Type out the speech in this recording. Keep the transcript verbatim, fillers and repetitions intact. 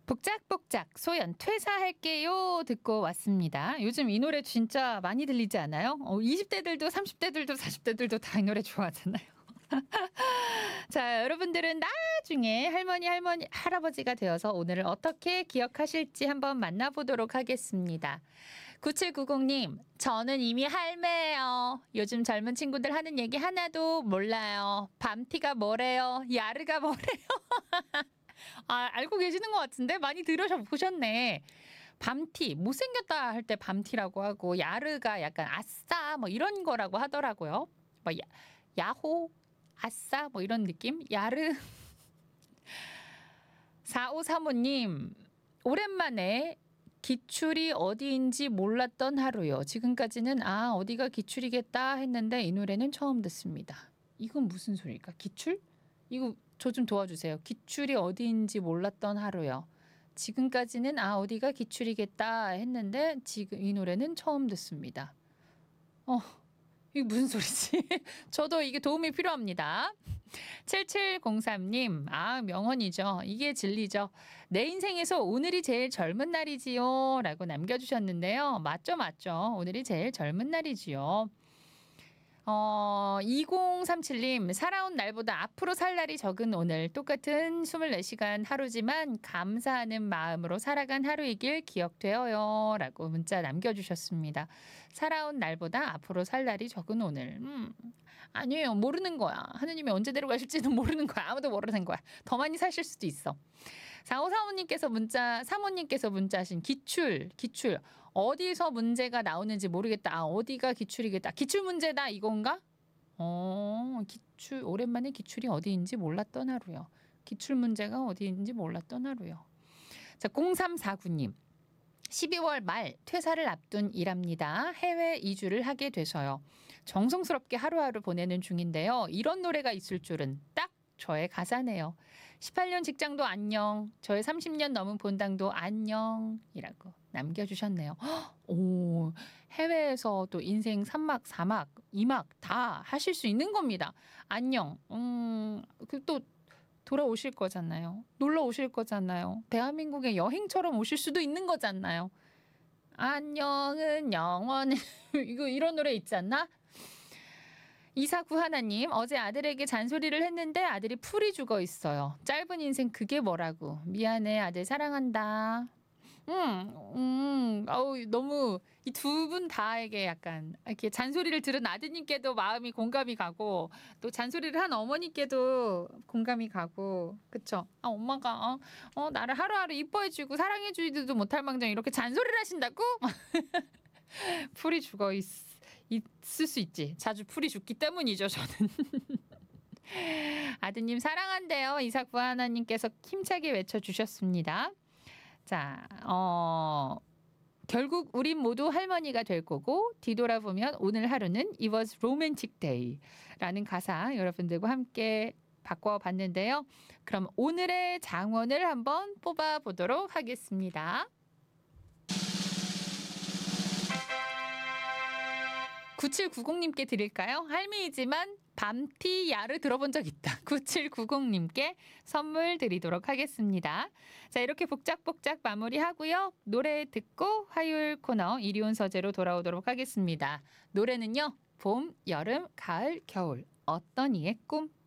복작복작 소연 퇴사할게요 듣고 왔습니다. 요즘 이 노래 진짜 많이 들리지 않아요? 어, 이십 대들도 삼십 대들도 사십 대들도 다 이 노래 좋아하잖아요. 자, 여러분들은 나중에 할머니, 할머니, 할아버지가 되어서 오늘을 어떻게 기억하실지 한번 만나보도록 하겠습니다. 구칠구공님, 저는 이미 할매예요. 요즘 젊은 친구들 하는 얘기 하나도 몰라요. 밤티가 뭐래요? 야르가 뭐래요? 아, 알고 계시는 것 같은데 많이 들으셔보셨네. 밤티, 못생겼다 할 때 밤티라고 하고, 야르가 약간 아싸 뭐 이런 거라고 하더라고요. 뭐 야, 야호, 아싸 뭐 이런 느낌? 야르. 사오삼오님, 오랜만에 기출이 어디인지 몰랐던 하루요. 지금까지는 아 어디가 기출이겠다 했는데 이 노래는 처음 듣습니다. 이건 무슨 소리일까? 기출? 이거 저 좀 도와주세요. 기출이 어디인지 몰랐던 하루요. 지금까지는 아 어디가 기출이겠다 했는데 지금 이 노래는 처음 듣습니다. 어 이게 무슨 소리지? 저도 이게 도움이 필요합니다. 칠칠공삼님, 아 명언이죠. 이게 진리죠. 내 인생에서 오늘이 제일 젊은 날이지요 라고 남겨주셨는데요. 맞죠 맞죠. 오늘이 제일 젊은 날이지요. 어, 이공삼칠님, 살아온 날보다 앞으로 살 날이 적은 오늘. 똑같은 스물네 시간 하루지만 감사하는 마음으로 살아간 하루이길 기억되어요. 라고 문자 남겨주셨습니다. 살아온 날보다 앞으로 살 날이 적은 오늘. 음, 아니에요. 모르는 거야. 하느님이 언제 데려가실지는 모르는 거야. 아무도 모르는 거야. 더 많이 사실 수도 있어. 사오사오님께서 문자, 사모님께서 문자하신 기출, 기출. 어디서 문제가 나오는지 모르겠다. 아, 어디가 기출이겠다. 기출 문제다 이건가? 어, 기출, 오랜만에 기출이 어디인지 몰랐던 하루요. 기출 문제가 어디인지 몰랐던 하루요. 자, 공삼사구님. 십이월 말 퇴사를 앞둔 일합니다. 해외 이주를 하게 돼서요. 정성스럽게 하루하루 보내는 중인데요. 이런 노래가 있을 줄은 딱 저의 가사네요. 십팔 년 직장도 안녕. 저의 삼십 년 넘은 본당도 안녕이라고 남겨주셨네요. 오, 해외에서 또 인생 삼 막, 사 막, 이 막 다 하실 수 있는 겁니다. 안녕. 음, 그 또 돌아오실 거잖아요. 놀러 오실 거잖아요. 대한민국의 여행처럼 오실 수도 있는 거잖아요. 안녕은 영원히 이거 이런 노래 있지 않나? 이사구하나님, 어제 아들에게 잔소리를 했는데 아들이 풀이 죽어 있어요. 짧은 인생 그게 뭐라고. 미안해 아들 사랑한다. 음, 음, 아우 너무 이 두 분 다에게 약간 이렇게 잔소리를 들은 아드님께도 마음이 공감이 가고 또 잔소리를 한 어머니께도 공감이 가고 그쵸? 아 엄마가 어, 어 나를 하루하루 이뻐해주고 사랑해주지도 못할 망정 이렇게 잔소리를 하신다고? 풀이 죽어 있, 있을 수 있지. 자주 풀이 죽기 때문이죠 저는. 아드님 사랑한대요. 이사구 하나님께서 힘차게 외쳐주셨습니다. 자, 어, 결국 우린 모두 할머니가 될 거고 뒤돌아보면 오늘 하루는 It was romantic day 라는 가사 여러분들과 함께 바꿔봤는데요. 그럼 오늘의 장원을 한번 뽑아보도록 하겠습니다. 구칠구공님께 드릴까요? 할미이지만 밤티 야르 들어본 적 있다. 구칠구공님께 선물 드리도록 하겠습니다. 자, 이렇게 복작복작 마무리하고요. 노래 듣고 화요일 코너 이리온 서재로 돌아오도록 하겠습니다. 노래는요. 봄, 여름, 가을, 겨울 어떤 이의 꿈